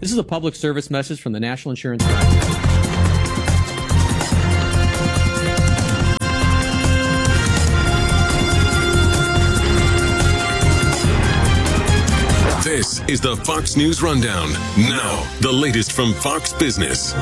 This is a public service message from the National Insurance Broadcast. This is the Fox News Rundown. Now, the latest from Fox Business.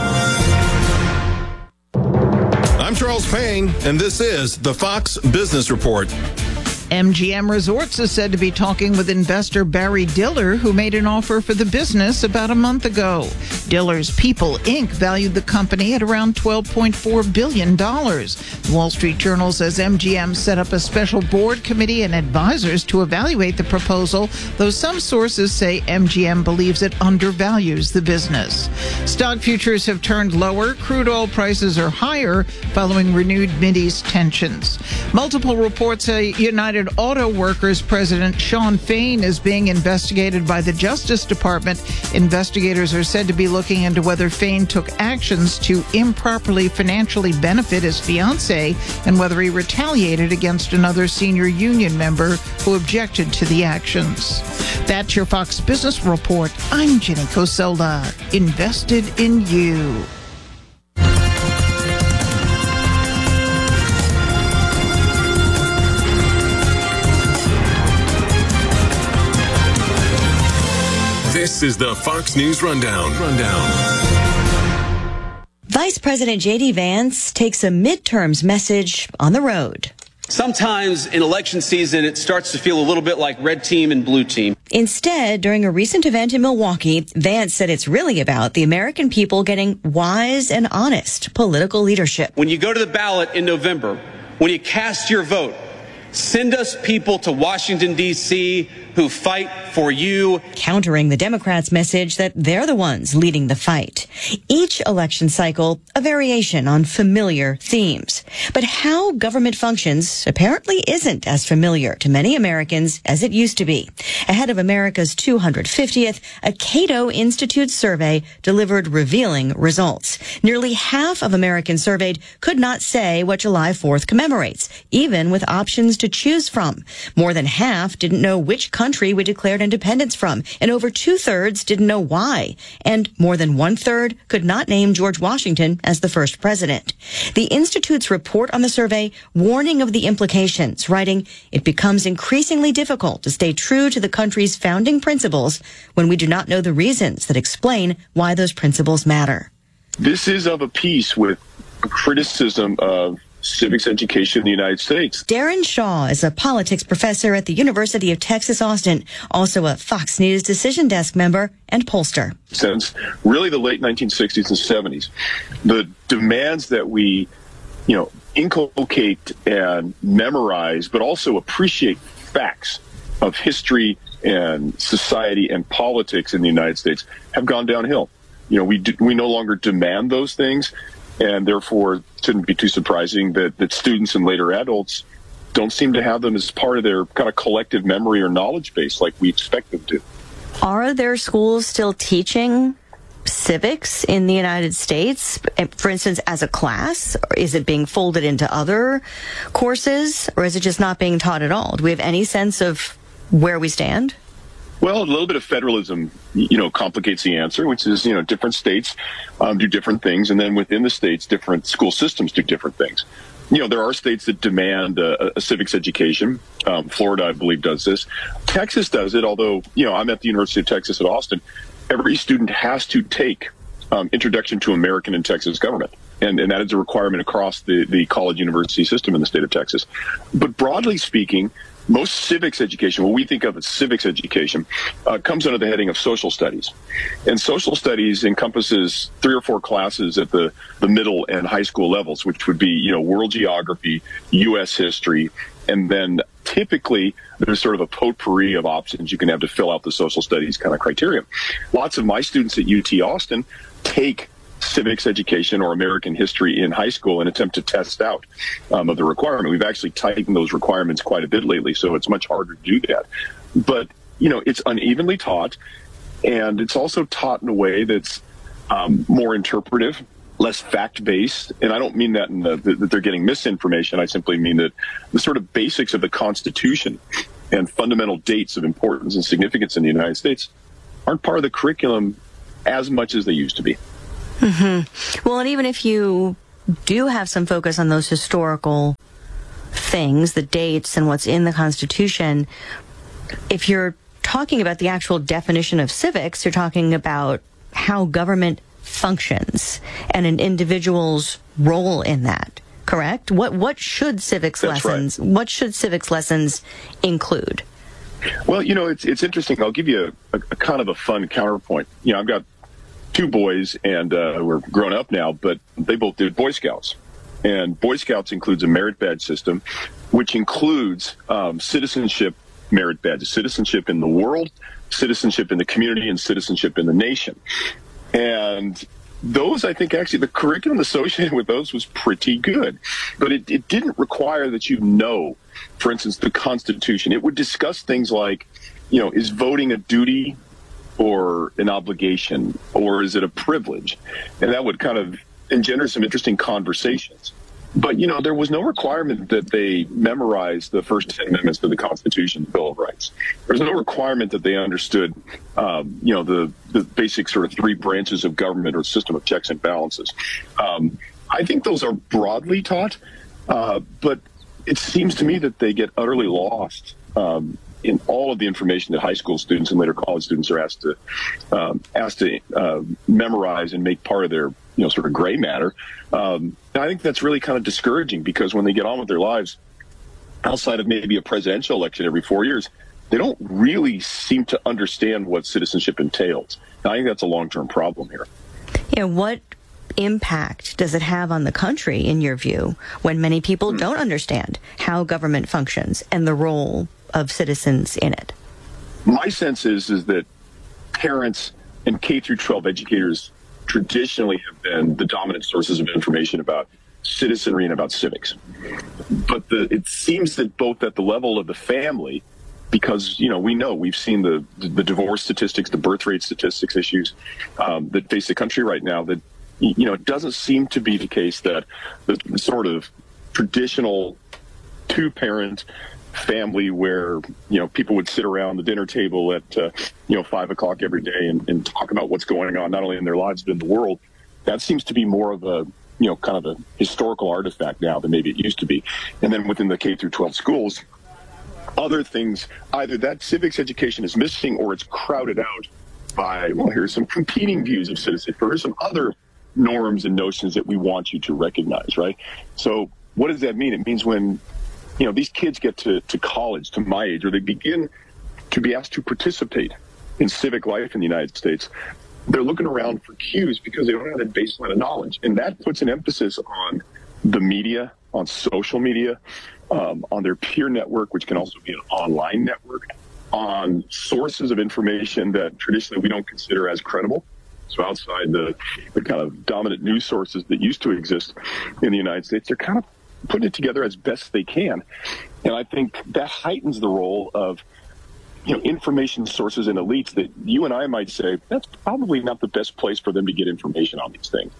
I'm Charles Payne, and this is the Fox Business Report. MGM Resorts is said to be talking with investor Barry Diller, who made an offer for the business about a month ago. Diller's People, Inc. valued the company at around $12.4 billion. The Wall Street Journal says MGM set up a special board committee and advisors to evaluate the proposal, though some sources say MGM believes it undervalues the business. Stock futures have turned lower. Crude oil prices are higher following renewed Mideast tensions. Multiple reports say United Auto Workers President Shawn Fain is being investigated by the Justice Department. Investigators are said to be looking into whether Fain took actions to improperly financially benefit his fiancée and whether he retaliated against another senior union member who objected to the actions. That's your Fox Business Report. I'm Jenny Cosola. Invested in you. This is the Fox News Rundown. Vice President J.D. Vance takes a midterms message on the road. Sometimes in election season, it starts to feel a little bit like red team and blue team. Instead, during a recent event in Milwaukee, Vance said it's really about the American people getting wise and honest political leadership. When you go to the ballot in November, when you cast your vote, send us people to Washington, D.C. who fight for you. Countering the Democrats' message that they're the ones leading the fight. Each election cycle, a variation on familiar themes. But how government functions apparently isn't as familiar to many Americans as it used to be. Ahead of America's 250th, a Cato Institute survey delivered revealing results. Nearly half of Americans surveyed could not say what July 4th commemorates, even with options to choose from. More than half didn't know which country we declared independence from, and over 2/3 didn't know why. And more than 1/3 could not name George Washington as the first president. The Institute's report on the survey warning of the implications, writing, "It becomes increasingly difficult to stay true to the country's founding principles when we do not know the reasons that explain why those principles matter." This is of a piece with criticism of civics education in the United States. Darren Shaw is a politics professor at the University of Texas, Austin, also a Fox News Decision Desk member and pollster. Since really the late 1960s and 70s, the demands that we, inculcate and memorize, but also appreciate facts of history and society and politics in the United States have gone downhill. We no longer demand those things. And therefore, it shouldn't be too surprising that students and later adults don't seem to have them as part of their kind of collective memory or knowledge base like we expect them to. Are there schools still teaching civics in the United States, for instance, as a class? Or is it being folded into other courses, or is it just not being taught at all? Do we have any sense of where we stand? Well, a little bit of federalism, complicates the answer, which is, different states do different things. And then within the states, different school systems do different things. There are states that demand a civics education. Florida, I believe, does this. Texas does it, although, I'm at the University of Texas at Austin. Every student has to take Introduction to American and Texas Government. And that is a requirement across the college university system in the state of Texas. But broadly speaking, most civics education, what we think of as civics education, comes under the heading of social studies. And social studies encompasses 3 or 4 classes at the middle and high school levels, which would be, world geography, U.S. history, and then typically there's sort of a potpourri of options you can have to fill out the social studies kind of criteria. Lots of my students at UT Austin take civics education or American history in high school and attempt to test out of the requirement. We've actually tightened those requirements quite a bit lately, so it's much harder to do that. But, it's unevenly taught, and it's also taught in a way that's more interpretive, less fact-based. And I don't mean that that they're getting misinformation. I simply mean that the sort of basics of the Constitution and fundamental dates of importance and significance in the United States aren't part of the curriculum as much as they used to be. Mm-hmm. Well, and even if you do have some focus on those historical things, the dates and what's in the Constitution, if you're talking about the actual definition of civics, you're talking about how government functions and an individual's role in that. Correct? What should civics lessons? Right. What should civics lessons include? Well, it's interesting. I'll give you a kind of a fun counterpoint. I've got two boys, and we're grown up now, but they both did Boy Scouts. And Boy Scouts includes a merit badge system, which includes citizenship merit badges, citizenship in the world, citizenship in the community, and citizenship in the nation. And those, I think, actually, the curriculum associated with those was pretty good. But it didn't require that for instance, the Constitution. It would discuss things like, is voting a duty or an obligation, or is it a privilege? And that would kind of engender some interesting conversations. But, there was no requirement that they memorize the first 10 amendments to the Constitution, the Bill of Rights. There's no requirement that they understood, the basic sort of three branches of government or system of checks and balances. I think those are broadly taught, but it seems to me that they get utterly lost in all of the information that high school students and later college students are asked to memorize and make part of their sort of gray matter. I think that's really kind of discouraging, because when they get on with their lives outside of maybe a presidential election every 4 years, they don't really seem to understand what citizenship entails. And I think that's a long-term problem here. Yeah, what impact does it have on the country, in your view, when many people don't understand how government functions and the role of citizens in it? My sense is that parents and K through 12 educators traditionally have been the dominant sources of information about citizenry and about civics. But it seems that both at the level of the family, because, we've seen the divorce statistics, the birth rate statistics issues that face the country right now, that, it doesn't seem to be the case that the sort of traditional two-parent family where, people would sit around the dinner table at, 5 o'clock every day and talk about what's going on, not only in their lives, but in the world. That seems to be more of a, kind of a historical artifact now than maybe it used to be. And then within the K through 12 schools, other things, either that civics education is missing or it's crowded out by, here's some competing views of citizenship, or here's some other norms and notions that we want you to recognize, right? So what does that mean? It means when, these kids get to college, to my age, or they begin to be asked to participate in civic life in the United States, they're looking around for cues because they don't have that baseline of knowledge. And that puts an emphasis on the media, on social media, on their peer network, which can also be an online network, on sources of information that traditionally we don't consider as credible. So outside the kind of dominant news sources that used to exist in the United States, they're kind of putting it together as best they can. And I think that heightens the role of, information sources and elites that you and I might say, that's probably not the best place for them to get information on these things.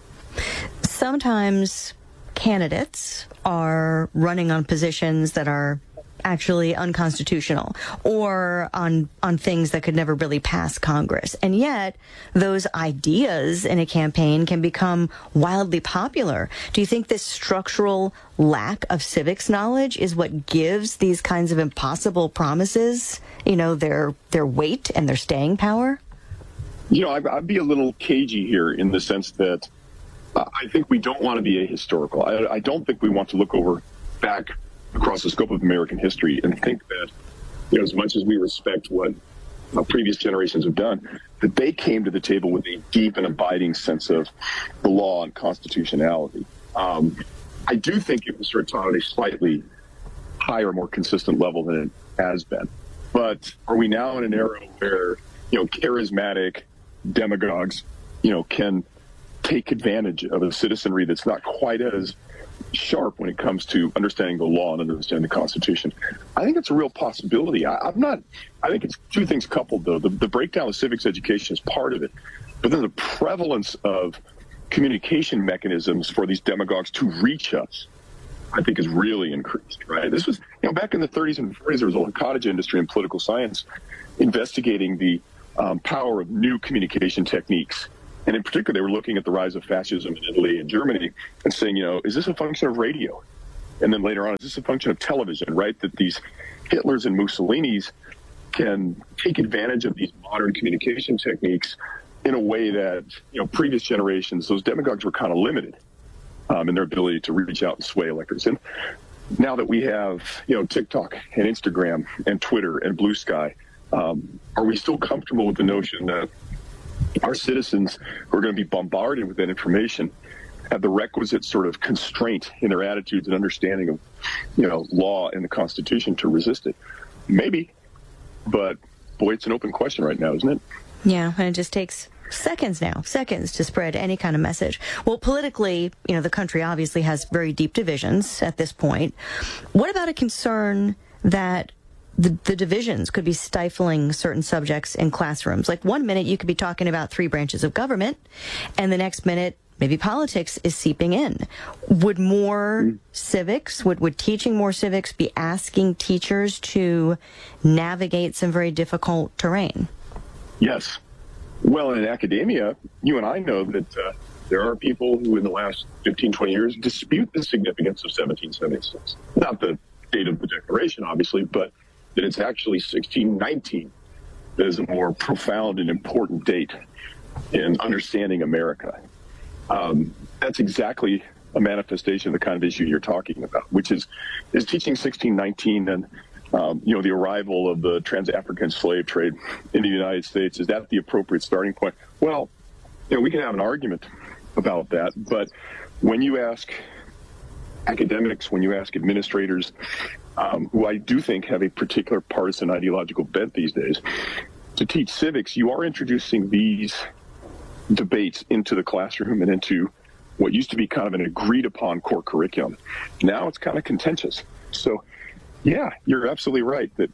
Sometimes candidates are running on positions that are actually unconstitutional or on things that could never really pass Congress. And yet those ideas in a campaign can become wildly popular. Do you think this structural lack of civics knowledge is what gives these kinds of impossible promises, their weight and their staying power? I'd be a little cagey here in the sense that I think we don't want to be ahistorical. I don't think we want to look back across the scope of American history and think that, as much as we respect what previous generations have done, that they came to the table with a deep and abiding sense of the law and constitutionality. I do think it was sort of taught at a slightly higher, more consistent level than it has been. But are we now in an era where, charismatic demagogues, can take advantage of a citizenry that's not quite as sharp when it comes to understanding the law and understanding the Constitution? I think it's a real possibility. I think it's two things coupled, though. The breakdown of civics education is part of it, but then the prevalence of communication mechanisms for these demagogues to reach us, I think, is really increased, right? This was, back in the 30s and 40s, there was a cottage industry in political science investigating the power of new communication techniques. And in particular, they were looking at the rise of fascism in Italy and Germany and saying, is this a function of radio? And then later on, is this a function of television, right? That these Hitlers and Mussolinis can take advantage of these modern communication techniques in a way that, previous generations, those demagogues were kind of limited in their ability to reach out and sway electors. And now that we have, TikTok and Instagram and Twitter and Blue Sky, are we still comfortable with the notion that our citizens who are going to be bombarded with that information have the requisite sort of constraint in their attitudes and understanding of, law and the Constitution to resist it? Maybe, but boy, it's an open question right now, isn't it? Yeah, and it just takes seconds to spread any kind of message. Well, politically, the country obviously has very deep divisions at this point. What about a concern that the divisions could be stifling certain subjects in classrooms? Like one minute you could be talking about 3 branches of government, and the next minute maybe politics is seeping in. Would more civics, would teaching more civics be asking teachers to navigate some very difficult terrain? Yes. Well, in academia, you and I know that there are people who in the last 15, 20 years dispute the significance of 1776. Not the date of the Declaration, obviously, but that it's actually 1619 that is a more profound and important date in understanding America. That's exactly a manifestation of the kind of issue you're talking about, which is teaching 1619 and the arrival of the trans-African slave trade in the United States, is that the appropriate starting point? Well, we can have an argument about that, but when you ask academics, when you ask administrators, who I do think have a particular partisan ideological bent these days, to teach civics, you are introducing these debates into the classroom and into what used to be kind of an agreed upon core curriculum. Now it's kind of contentious. So, yeah, you're absolutely right that,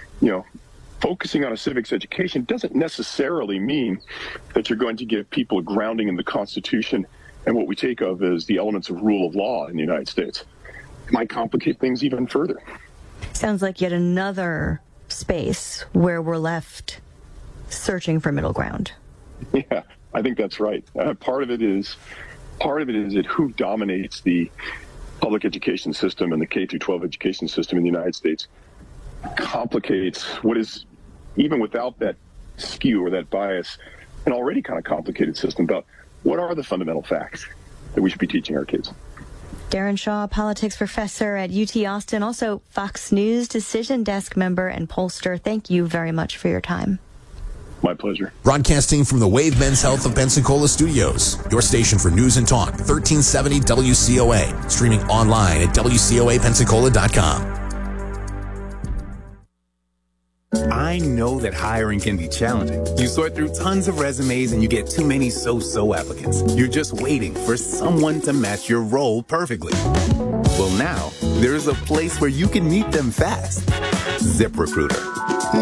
focusing on a civics education doesn't necessarily mean that you're going to give people a grounding in the Constitution and what we take of as the elements of rule of law in the United States. It might complicate things even further. Sounds like yet another space where we're left searching for middle ground. Yeah, I think that's right. Part of it is that who dominates the public education system and the K-12 education system in the United States complicates what is, even without that skew or that bias, an already kind of complicated system about what are the fundamental facts that we should be teaching our kids. Darren Shaw, politics professor at UT Austin, also Fox News Decision Desk member and pollster. Thank you very much for your time. My pleasure. Broadcasting from the Wave Men's Health of Pensacola studios, your station for news and talk, 1370 WCOA. Streaming online at WCOAPensacola.com. I know that hiring can be challenging. You sort through tons of resumes and you get too many so-so applicants. You're just waiting for someone to match your role perfectly. Well, now, there's a place where you can meet them fast. ZipRecruiter.